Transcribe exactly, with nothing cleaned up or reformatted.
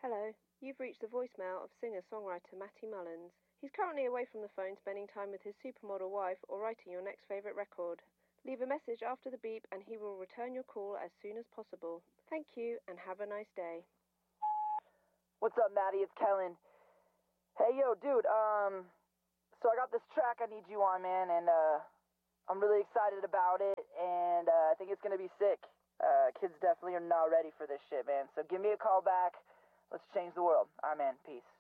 Hello, you've reached the voicemail of singer-songwriter Matty Mullins. He's currently away from the phone spending time with his supermodel wife or writing your next favourite record. Leave a message after the beep and he will return your call as soon as possible. Thank you and have a nice day. What's up, Matty? It's Kellen. Hey, yo, dude, um, so I got this track I need you on, man, and, uh, I'm really excited about it, and, uh, I think it's gonna be sick. Uh, kids definitely are not ready for this shit, man, so give me a call back. Let's change the world. All right, man. Peace.